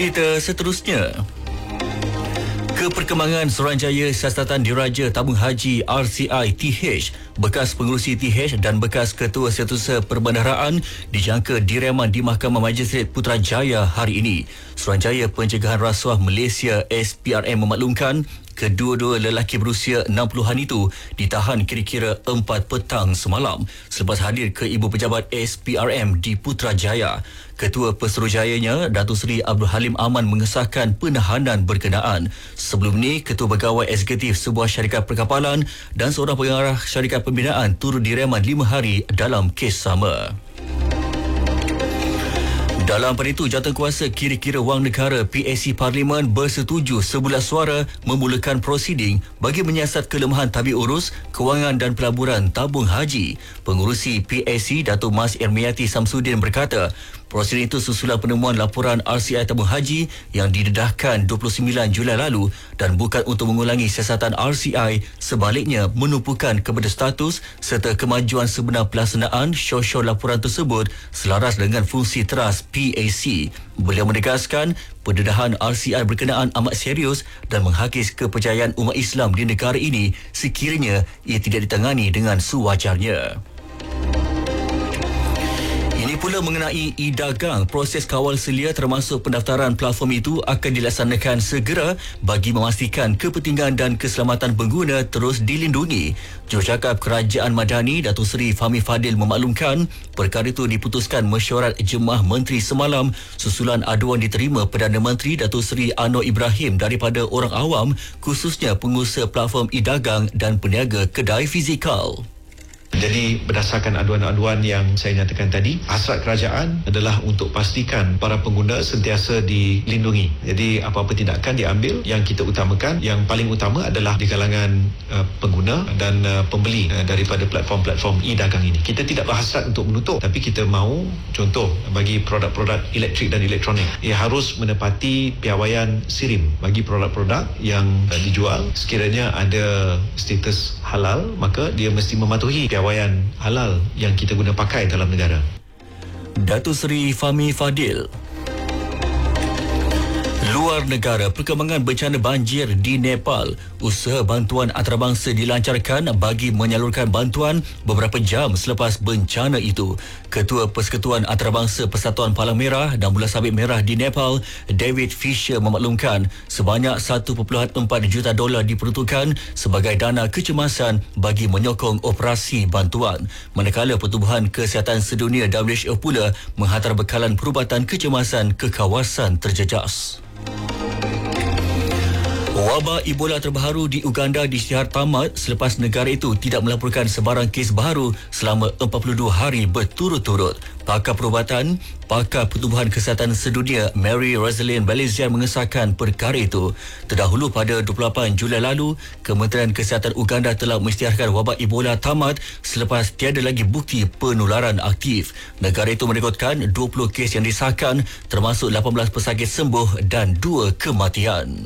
Berita seterusnya. Keperkembangan Suruhanjaya Siasatan Diraja Tabung Haji RCI TH, bekas pengurusi TH dan bekas Ketua Setiausaha Perbendaharaan dijangka diriaman di Mahkamah Magistrate Putrajaya hari ini. Suruhanjaya Pencegahan Rasuah Malaysia SPRM memaklumkan kedua-dua lelaki berusia 60-an itu ditahan kira-kira 4 petang semalam selepas hadir ke Ibu Pejabat SPRM di Putrajaya. Ketua Pesuruhjayanya, Datuk Seri Abdul Halim Aman mengesahkan penahanan berkenaan. Sebelum ini, Ketua Pegawai Eksekutif sebuah syarikat perkapalan dan seorang pengarah syarikat pembinaan turut diriaman 5 hari dalam kes sama. Dalam pada itu, Jawatankuasa Kira-Kira Wang Negara PAC Parlimen bersetuju sebulas suara memulakan prosiding bagi menyiasat kelemahan tabik urus, kewangan dan pelaburan tabung haji. Pengurusi PAC Datuk Mas Ermiati Samsudin berkata, prosiding itu susulan penemuan laporan RCI Tabung Haji yang didedahkan 29 Julai lalu dan bukan untuk mengulangi siasatan RCI, sebaliknya menumpukan kepada status serta kemajuan sebenar pelaksanaan syos-syos laporan tersebut selaras dengan fungsi teras PAC. Beliau menegaskan pendedahan RCI berkenaan amat serius dan menghakis kepercayaan umat Islam di negara ini sekiranya ia tidak ditangani dengan sewajarnya. Ini pula mengenai e-dagang. Proses kawal selia termasuk pendaftaran platform itu akan dilaksanakan segera bagi memastikan kepentingan dan keselamatan pengguna terus dilindungi. Jurucakap Kerajaan Madani Datuk Seri Fahmi Fadil memaklumkan perkara itu diputuskan mesyuarat Jemaah Menteri semalam susulan aduan diterima Perdana Menteri Datuk Seri Anwar Ibrahim daripada orang awam, khususnya pengusaha platform e-dagang dan peniaga kedai fizikal. Jadi berdasarkan aduan-aduan yang saya nyatakan tadi, hasrat kerajaan adalah untuk pastikan para pengguna sentiasa dilindungi. Jadi apa-apa tindakan diambil, yang kita utamakan, yang paling utama adalah di kalangan pengguna dan pembeli daripada platform-platform e-dagang ini. Kita tidak berhasrat untuk menutup, tapi kita mahu, contoh bagi produk-produk elektrik dan elektronik, ia harus menepati piawaian SIRIM bagi produk-produk yang dijual. Sekiranya ada status halal, maka dia mesti mematuhi piawaian halal yang kita guna pakai dalam negara. Datuk Seri Fahmi Fadil. Luar negara, perkembangan bencana banjir di Nepal. Usaha bantuan antarabangsa dilancarkan bagi menyalurkan bantuan beberapa jam selepas bencana itu. Ketua Persekutuan Antarabangsa Persatuan Palang Merah dan Bola Sabit Merah di Nepal, David Fisher memaklumkan sebanyak $1.4 juta diperuntukkan sebagai dana kecemasan bagi menyokong operasi bantuan. Manakala Pertubuhan Kesihatan Sedunia WHO pula menghantar bekalan perubatan kecemasan ke kawasan terjejas. Wabak Ebola terbaru di Uganda diisytihar tamat selepas negara itu tidak melaporkan sebarang kes baru selama 42 hari berturut-turut. Pakar perubatan, Pakar Pertubuhan Kesihatan Sedunia Mary Rosalind Balezian mengesahkan perkara itu. Terdahulu pada 28 Julai lalu, Kementerian Kesihatan Uganda telah mengisytiharkan wabak Ebola tamat selepas tiada lagi bukti penularan aktif. Negara itu merekodkan 20 kes yang disahkan, termasuk 18 pesakit sembuh dan 2 kematian.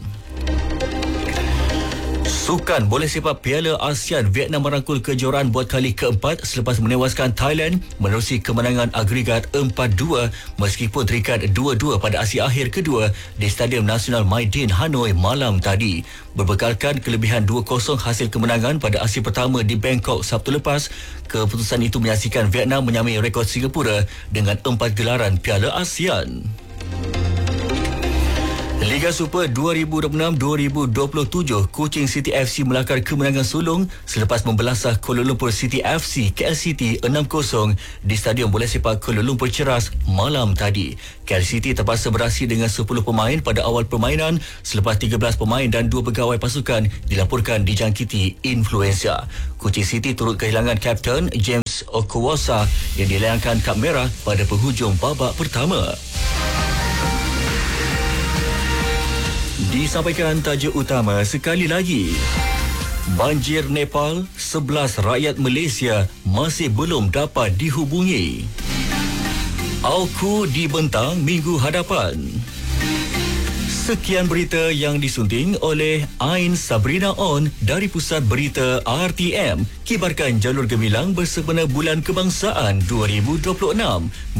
Sukan bola sepak Piala ASEAN, Vietnam merangkul kejuaraan buat kali keempat selepas menewaskan Thailand menerusi kemenangan agregat 4-2 meskipun terikat 2-2 pada aksi akhir kedua di Stadium Nasional Maidin, Hanoi malam tadi. Berbekalkan kelebihan 2-0 hasil kemenangan pada aksi pertama di Bangkok Sabtu lepas, keputusan itu menyaksikan Vietnam menyamai rekod Singapura dengan 4 gelaran Piala ASEAN. Liga Super 2026-2027, Kuching City FC melakar kemenangan sulung selepas membelasah Kuala Lumpur City FC KL City 6-0 di Stadium Bola Sepak Kuala Lumpur Ceras malam tadi. KL City terpaksa beraksi dengan 10 pemain pada awal permainan selepas 13 pemain dan 2 pegawai pasukan dilaporkan dijangkiti influenza. Kuching City turut kehilangan kapten James Okowosa yang dilayangkan kad merah pada penghujung babak pertama. Disampaikan tajuk utama sekali lagi. Banjir Nepal, 11 rakyat Malaysia masih belum dapat dihubungi. AUKU dibentang minggu hadapan. Sekian berita yang disunting oleh Ain Sabrina On dari Pusat Berita RTM. Kibarkan jalur gemilang bersempena Bulan Kebangsaan 2026.